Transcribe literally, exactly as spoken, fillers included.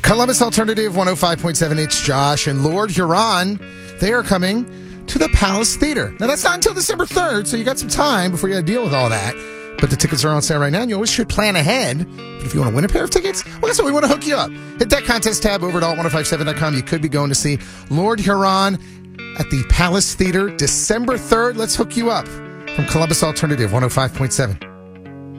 Columbus Alternative one oh five point seven. It's Josh and Lord Huron. They are coming to the Palace Theater. Now, that's not until December third, so you got some time before you got to deal with all that. But the tickets are on sale right now, and you always should plan ahead. But if you want to win a pair of tickets, well, guess what? We want to hook you up. Hit that contest tab over at alt ten fifty-seven dot com. You could be going to see Lord Huron at the Palace Theater December third. Let's hook you up from Columbus Alternative one oh five point seven.